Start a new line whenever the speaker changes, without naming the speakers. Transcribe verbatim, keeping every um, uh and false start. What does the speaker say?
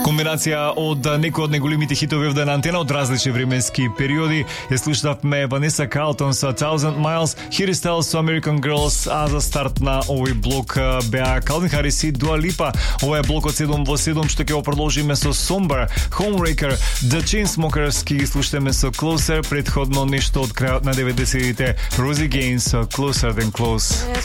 Комбинација од некои од неголемите хитови овде на Антена од различни временски периоди. Ја слушнавме Ванеса Карлтон со Thousand Miles, Harry Styles со American Girls, а за старт на овој блок беа Калвин Харис и Дуа Липа. Ова е блок од седум во седум, што ќе го продолжиме со Somber, Homewrecker, The Chainsmokers, ќе ги слушаме со Closer, предходно нешто од крајот на деветдесетите, Rosie Gaines со Closer Than Close.